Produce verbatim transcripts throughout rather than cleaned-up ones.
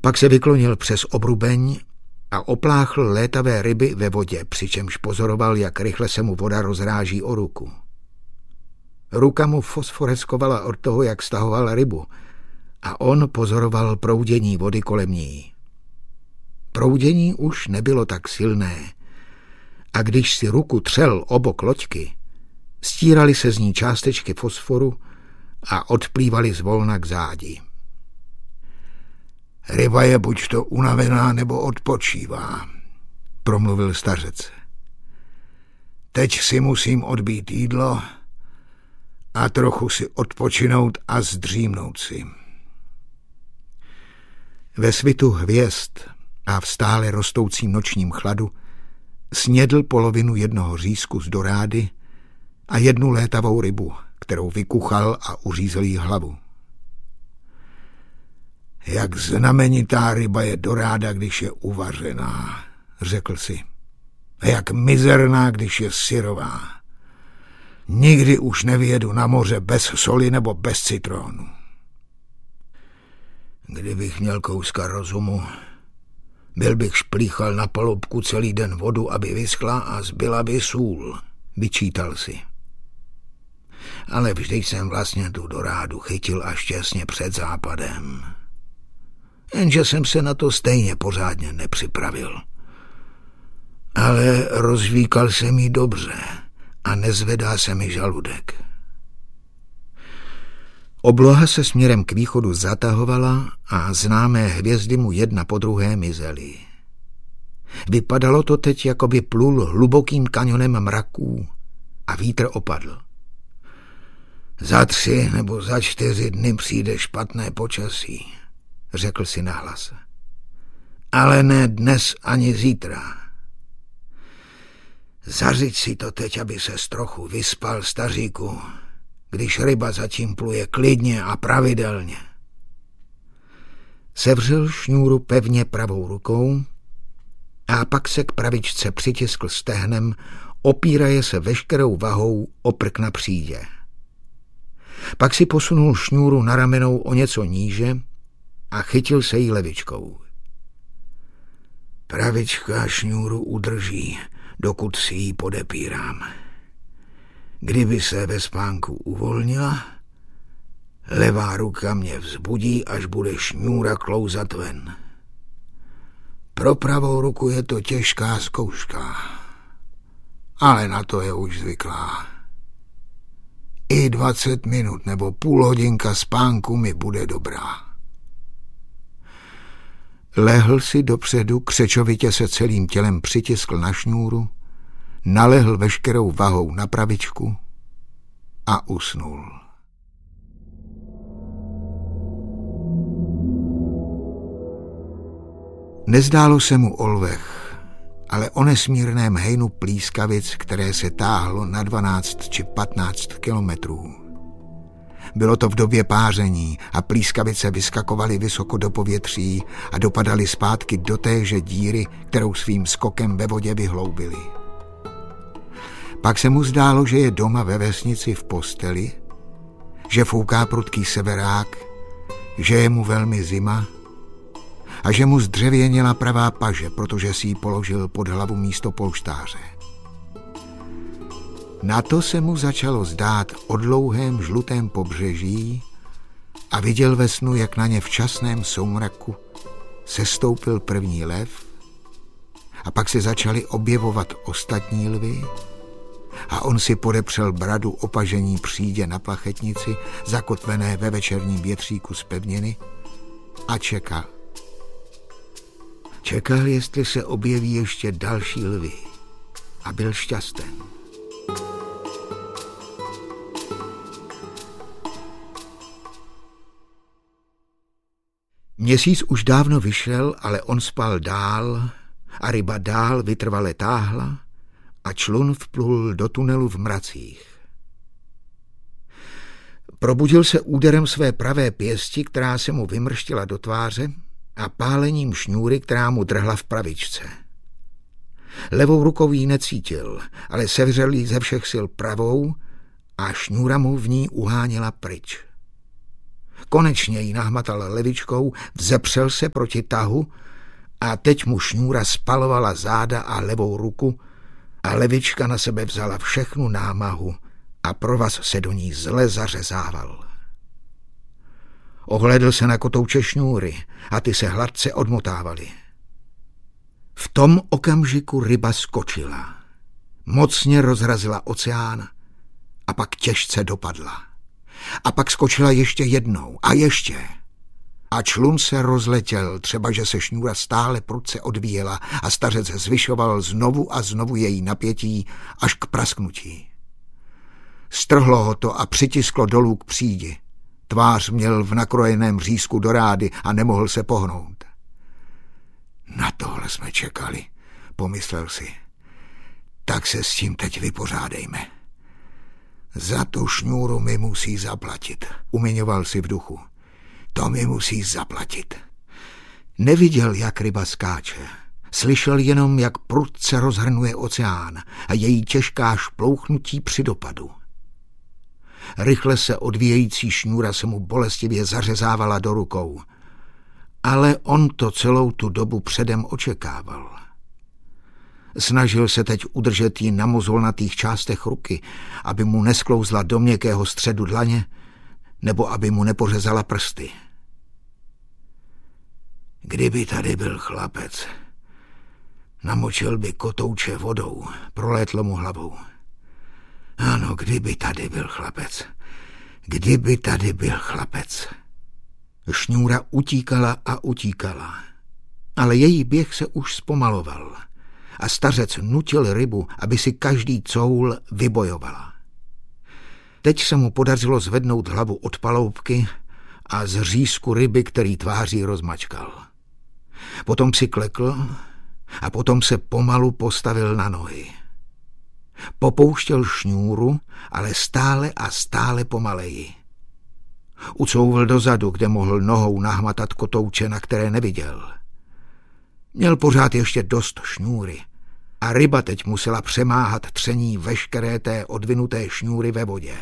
Pak se vyklonil přes obrubeň a opláchl létavé ryby ve vodě, přičemž pozoroval, jak rychle se mu voda rozráží o ruku. Ruka mu fosforeskovala od toho, jak stahoval rybu, a on pozoroval proudění vody kolem ní. Proudění už nebylo tak silné, a když si ruku třel o bok loďky, stíraly se z ní částečky fosforu a odplývaly zvolna k zádi. Ryba je buď to unavená, nebo odpočívá, promluvil stařec. Teď si musím odbít jídlo a trochu si odpočinout a zdřímnout si. Ve svitu hvězd a v stále rostoucím nočním chladu snědl polovinu jednoho řízku z dorády a jednu létavou rybu, kterou vykuchal a uřízl jí hlavu. Jak znamenitá ryba je doráda, když je uvařená, řekl si. A jak mizerná, když je syrová. Nikdy už nevyjedu na moře bez soli nebo bez citrónu. Kdybych měl kouska rozumu, byl bych šplíchal na palubku celý den vodu, aby vyschla a zbyla by sůl, vyčítal si. Ale vždyť jsem vlastně tu dorádu chytil až těsně před západem. Jenže jsem se na to stejně pořádně nepřipravil. Ale rozvíkal jsem jí dobře a nezvedá se mi žaludek. Obloha se směrem k východu zatahovala a známé hvězdy mu jedna po druhé mizely. Vypadalo to teď, jako by plul hlubokým kanionem mraků a vítr opadl. Za tři nebo za čtyři dny přijde špatné počasí, řekl si nahlas. Ale ne dnes ani zítra. Zařiď si to teď, aby ses trochu vyspal, staříku, když ryba zatím pluje klidně a pravidelně. Sevřel šňůru pevně pravou rukou a pak se k pravičce přitiskl stehnem, opíraje se veškerou vahou o prk na přídě. Pak si posunul šňůru na ramenou o něco níže a chytil se jí levičkou. Pravička šňůru udrží, dokud si ji podepírám. Kdyby se ve spánku uvolnila, levá ruka mě vzbudí, až bude šňůra klouzat ven. Pro pravou ruku je to těžká zkouška, ale na to je už zvyklá. I dvacet minut nebo půl hodinka spánku mi bude dobrá. Lehl si dopředu, křečovitě se celým tělem přitiskl na šňůru, nalehl veškerou vahou na pravičku a usnul. Nezdálo se mu o lvech, ale o nesmírném hejnu plískavic, které se táhlo na dvanáct či patnáct kilometrů. Bylo to v době páření a plískavice vyskakovaly vysoko do povětří a dopadaly zpátky do téže díry, kterou svým skokem ve vodě vyhloubily. Pak se mu zdálo, že je doma ve vesnici v posteli, že fouká prudký severák, že je mu velmi zima a že mu zdřevěněla pravá paže, protože si ji položil pod hlavu místo polštáře. Na to se mu začalo zdát o dlouhém žlutém pobřeží a viděl ve snu, jak na ně v časném soumraku sestoupil první lev a pak se začaly objevovat ostatní lvy a on si podepřel bradu opažení přídě na plachetnici, zakotvené ve večerním větříku z pevniny, a čekal. Čekal, jestli se objeví ještě další lvy, a byl šťasten. Měsíc už dávno vyšel, ale on spal dál a ryba dál vytrvale táhla a člun vplul do tunelu v mracích. Probudil se úderem své pravé pěsti, která se mu vymrštila do tváře, a pálením šňůry, která mu drhla v pravičce. Levou rukou ji necítil, ale sevřel ji ze všech sil pravou a šňůra mu v ní uháněla pryč. Konečně ji nahmatal levičkou, vzepřel se proti tahu a teď mu šňůra spalovala záda a levou ruku a levička na sebe vzala všechnu námahu a provaz se do ní zle zařezával. Ohlédl se na kotouče šňůry a ty se hladce odmotávaly. V tom okamžiku ryba skočila. Mocně rozrazila oceán a pak těžce dopadla. A pak skočila ještě jednou a ještě. A člun se rozletěl, třeba že se šňůra stále prudce odvíjela a stařec zvyšoval znovu a znovu její napětí až k prasknutí. Strhlo ho to a přitisklo dolů k přídi. Tvář měl v nakrojeném řízku do rády a nemohl se pohnout. Na tohle jsme čekali, pomyslel si. Tak se s tím teď vypořádejme. Za tu šňůru mi musí zaplatit, uměňoval si v duchu. To mi musí zaplatit. Neviděl, jak ryba skáče. Slyšel jenom, jak prudce rozhrnuje oceán a její těžká šplouchnutí při dopadu. Rychle se odvíjející šňůra se mu bolestivě zařezávala do rukou. Ale on to celou tu dobu předem očekával. Snažil se teď udržet ji na mozolnatých částech ruky, aby mu nesklouzla do měkkého středu dlaně, nebo aby mu nepořezala prsty. Kdyby tady byl chlapec, namočil by kotouče vodou, prolétlo mu hlavou. Ano, kdyby tady byl chlapec, kdyby tady byl chlapec. Šňůra utíkala a utíkala, ale její běh se už zpomaloval a stařec nutil rybu, aby si každý coul vybojovala. Teď se mu podařilo zvednout hlavu od paloubky a z řízku ryby, který tváří rozmačkal. Potom si klekl a potom se pomalu postavil na nohy. Popouštěl šňůru, ale stále a stále pomaleji. Ucouvl dozadu, kde mohl nohou nahmatat kotouče, na které neviděl. Měl pořád ještě dost šňůry a ryba teď musela přemáhat tření veškeré té odvinuté šňůry ve vodě.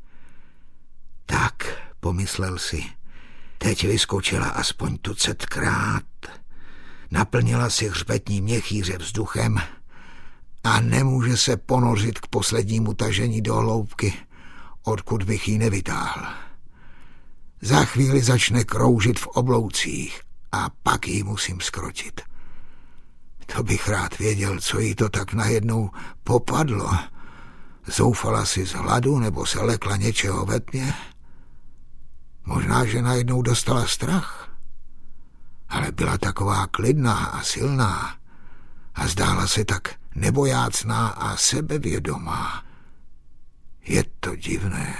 Tak, pomyslel si, teď vyskočila aspoň tucetkrát, naplnila si hřbetní měchýře vzduchem a nemůže se ponořit k poslednímu tažení do hloubky, odkud bych ji nevytáhl. Za chvíli začne kroužit v obloucích a pak ji musím skrotit. To bych rád věděl, co jí to tak najednou popadlo. Zoufala si z hladu nebo se lekla něčeho ve tmě? Možná, že najednou dostala strach. Ale byla taková klidná a silná a zdála se tak nebojácná a sebevědomá. Je to divné.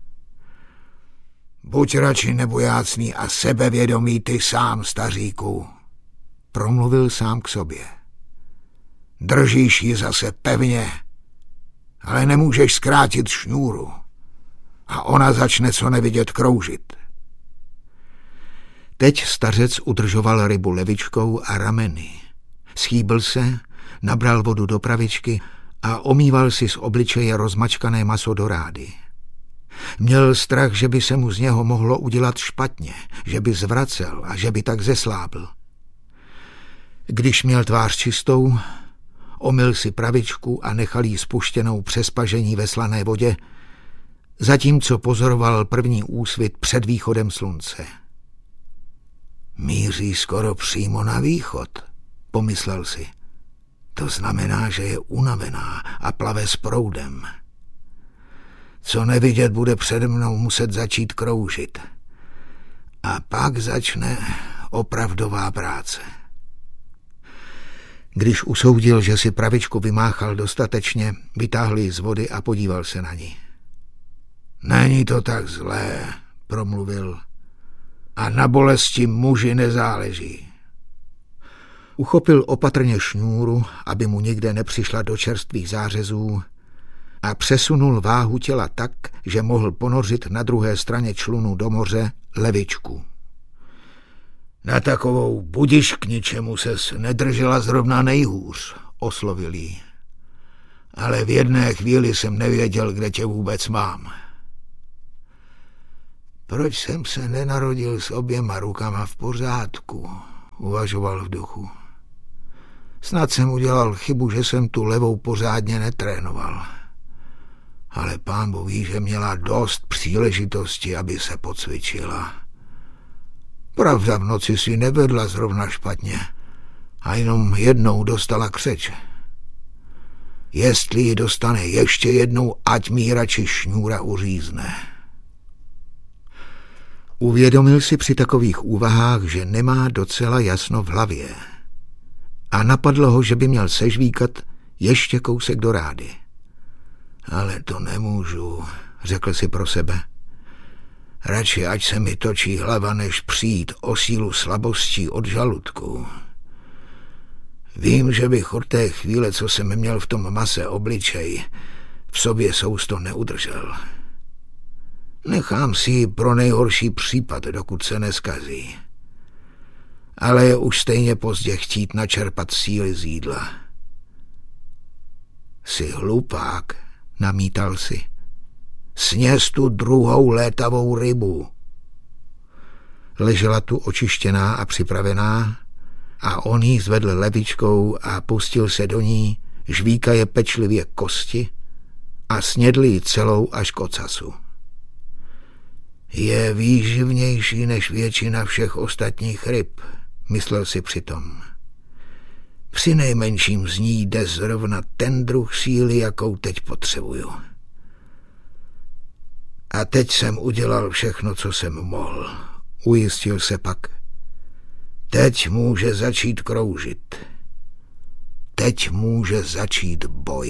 Buď radši nebojácný a sebevědomý ty sám, staříku, promluvil sám k sobě. Držíš ji zase pevně, ale nemůžeš zkrátit šňůru a ona začne co nevidět kroužit. Teď stařec udržoval rybu levičkou a rameny. Schýbl se, nabral vodu do pravičky a omýval si z obličeje rozmačkané maso do rády. Měl strach, že by se mu z něho mohlo udělat špatně, že by zvracel a že by tak zeslábl. Když měl tvář čistou, omyl si pravičku a nechal jí spuštěnou přes pažení ve slané vodě, zatímco pozoroval první úsvit před východem slunce. Míří skoro přímo na východ, pomyslel si. To znamená, že je unavená a plave s proudem. Co nevidět, bude přede mnou muset začít kroužit. A pak začne opravdová práce. Když usoudil, že si pravičku vymáchal dostatečně, vytáhl ji z vody a podíval se na ní. Není to tak zlé, promluvil. A na bolesti muži nezáleží. Uchopil opatrně šňůru, aby mu nikde nepřišla do čerstvých zářezů, a přesunul váhu těla tak, že mohl ponořit na druhé straně člunu do moře levičku. Na takovou budiš k ničemu ses nedržela zrovna nejhůř, oslovil jí. Ale v jedné chvíli jsem nevěděl, kde tě vůbec mám. Proč jsem se nenarodil s oběma rukama v pořádku, uvažoval v duchu. Snad jsem udělal chybu, že jsem tu levou pořádně netrénoval. Ale pánbůh ví, že měla dost příležitosti, aby se pocvičila. Pravda, v noci si nevedla zrovna špatně a jenom jednou dostala křeč. Jestli ji dostane ještě jednou, ať mi radši šňůra uřízne. Uvědomil si při takových úvahách, že nemá docela jasno v hlavě. A napadlo ho, že by měl sežvíkat ještě kousek do rády. Ale to nemůžu, řekl si pro sebe. Radši ať se mi točí hlava, než přijít o sílu slabostí od žaludku. Vím, že bych od té chvíle, co jsem měl v tom mase obličej, v sobě sousto neudržel. Nechám si ji pro nejhorší případ, dokud se neskazí. Ale je už stejně pozdě chtít načerpat síly z jídla. Jsi hlupák, namítal si. Sněz tu druhou létavou rybu. Ležela tu očištěná a připravená a on jí zvedl levičkou a pustil se do ní, žvíkaje pečlivě kosti a snědl ji celou až k ocasu. Je výživnější než většina všech ostatních ryb, myslel si přitom. Přinejmenším z ní jde zrovna ten druh síly, jakou teď potřebuju. A teď jsem udělal všechno, co jsem mohl, ujistil se pak. Teď může začít kroužit. Teď může začít boj.